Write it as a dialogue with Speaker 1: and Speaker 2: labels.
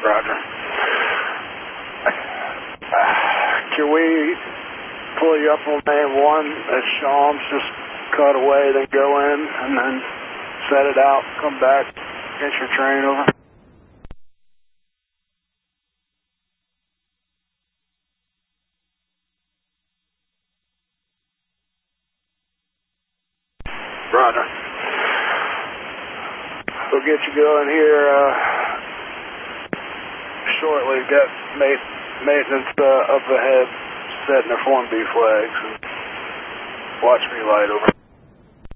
Speaker 1: Roger. Can we pull you up on main 1 at Shawms, just cut away, then go in, and then set it out, come back, get your train over? Roger. We'll get you going here shortly. Got maintenance up ahead, setting their Form B flags. Watch me light over.